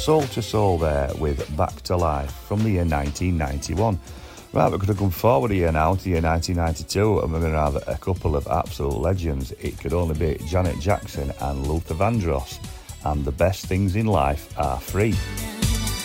Soul to Soul there with Back to Life from the year 1991. Right, we're going to come forward here now to the year 1992, and we're going to have a couple of absolute legends. It could only be Janet Jackson and Luther Vandross, and The Best Things in Life Are Free.